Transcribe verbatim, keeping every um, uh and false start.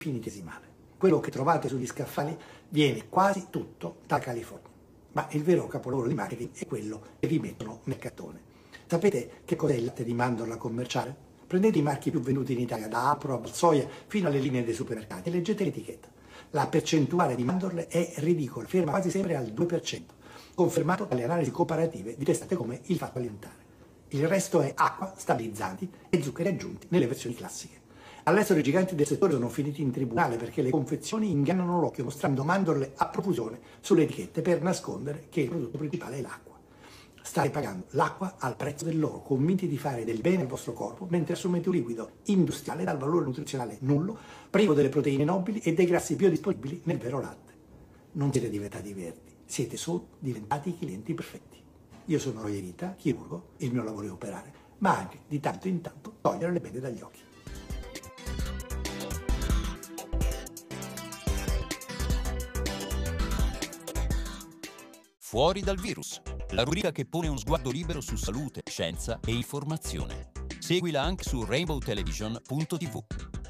infinitesimale. Quello che trovate sugli scaffali viene quasi tutto da California, ma il vero capolavoro di marketing è quello che vi mettono nel cartone. Sapete che cos'è il latte di mandorla commerciale? Prendete i marchi più venduti in Italia, da Apro a Valsoia fino alle linee dei supermercati, e leggete l'etichetta. La percentuale di mandorle è ridicola, ferma quasi sempre al due per cento, confermato dalle analisi comparative di testate come Il Fatto Alimentare. Il resto è acqua, stabilizzanti e zuccheri aggiunti nelle versioni classiche. All'estero i giganti del settore sono finiti in tribunale perché le confezioni ingannano l'occhio mostrando mandorle a profusione sulle etichette per nascondere che il prodotto principale è l'acqua. State pagando l'acqua al prezzo dell'oro, convinti di fare del bene al vostro corpo, mentre assumete un liquido industriale dal valore nutrizionale nullo, privo delle proteine nobili e dei grassi biodisponibili nel vero latte. Non siete diventati verdi, siete solo diventati clienti perfetti. Io sono Roy Vita, chirurgo, il mio lavoro è operare, ma anche di tanto in tanto togliere le bende dagli occhi. Fuori dal virus, la rubrica che pone uno sguardo libero su salute, scienza e informazione. Seguila anche su rainbow television punto tv.